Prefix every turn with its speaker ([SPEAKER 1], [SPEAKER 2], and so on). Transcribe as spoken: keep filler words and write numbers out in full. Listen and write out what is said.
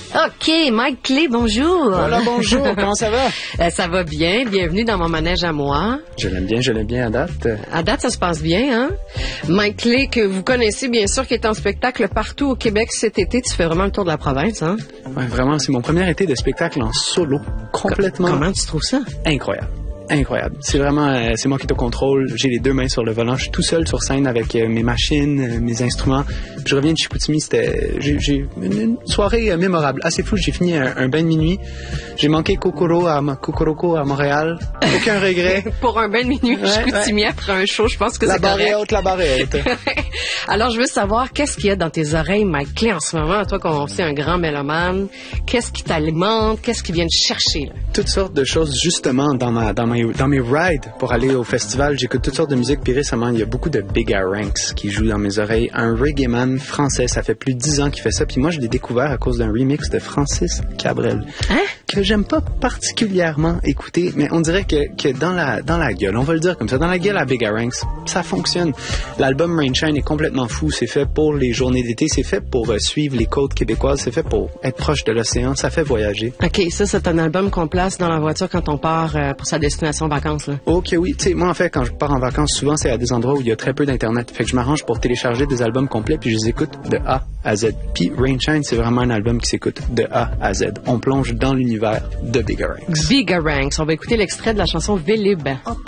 [SPEAKER 1] OK, Mike Clé, bonjour.
[SPEAKER 2] Voilà, bonjour, comment ça va?
[SPEAKER 1] Euh, ça va bien, bienvenue dans mon manège à moi.
[SPEAKER 2] Je l'aime bien, je l'aime bien à date.
[SPEAKER 1] À date, ça se passe bien, hein? Mike Clé, que vous connaissez bien sûr, qui est en spectacle partout au Québec cet été. Tu fais vraiment le tour de la province, hein?
[SPEAKER 2] Ouais, vraiment, c'est mon premier été de spectacle en solo, complètement.
[SPEAKER 1] Comment tu trouves ça?
[SPEAKER 2] Incroyable. Incroyable. C'est vraiment, euh, c'est moi qui te contrôle. J'ai les deux mains sur le volant. Je suis tout seul sur scène avec euh, mes machines, euh, mes instruments. Puis je reviens de Chicoutimi. C'était, j'ai, j'ai une, une soirée euh, mémorable, assez fou. J'ai fini un, un bain de minuit. J'ai manqué Kokoro à Kokoroko à Montréal. Aucun regret.
[SPEAKER 1] Pour un bain de minuit, ouais, Chicoutimi ouais. Après un show, je pense que
[SPEAKER 2] la
[SPEAKER 1] c'est correct.
[SPEAKER 2] La barre est haute, la barre est haute.
[SPEAKER 1] Alors, je veux savoir, qu'est-ce qu'il y a dans tes oreilles, Mike Clé, en ce moment? Toi, qu'on sait un grand mélomane, qu'est-ce qui t'alimente? Qu'est-ce qui vient te chercher, là?
[SPEAKER 2] Toutes sortes de choses, justement, dans ma, dans mes, dans mes rides pour aller au festival. J'écoute toutes sortes de musique. Puis récemment, il y a beaucoup de Big Ranks qui jouent dans mes oreilles. Un reggae man français, ça fait plus de dix ans qu'il fait ça. Puis moi, je l'ai découvert à cause d'un remix de Francis Cabrel.
[SPEAKER 1] Hein?
[SPEAKER 2] Que j'aime pas particulièrement écouter, mais on dirait que, que dans la, dans la gueule, on va le dire comme ça, dans la gueule à Big Ranks, ça fonctionne. L'album Rainshine est complètement fou. C'est fait pour les journées d'été. C'est fait pour euh, suivre les côtes québécoises. C'est fait pour être proche de l'océan. Ça fait voyager.
[SPEAKER 1] OK, ça, c'est un album qu'on place dans la voiture quand on part euh, pour sa destination vacances, là.
[SPEAKER 2] OK, oui. Tu sais, moi, en fait, quand je pars en vacances, souvent, c'est à des endroits où il y a très peu d'Internet. Fait que je m'arrange pour télécharger des albums complets, puis je les écoute de A à Z. Puis Rainshine, c'est vraiment un album qui s'écoute de A à Z. On plonge dans l'univers de Big Ranks.
[SPEAKER 1] Big Ranks. On va écouter l'extrait de la chanson Vélib.